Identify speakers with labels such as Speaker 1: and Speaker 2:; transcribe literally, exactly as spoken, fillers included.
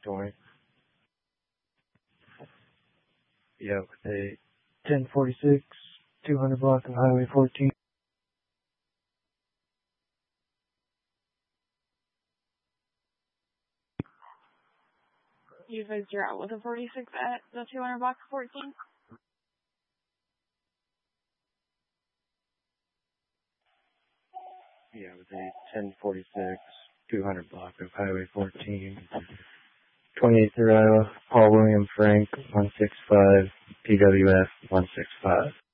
Speaker 1: twenty. Yeah, with a ten forty-six, two hundred block of Highway fourteen.
Speaker 2: You guys are out with a forty-six at the two hundred block of fourteen?
Speaker 1: Yeah, with a ten forty-six, two hundred block of Highway fourteen. twenty-eight through Iowa, Paul William Frank, one six five, P W F one six five.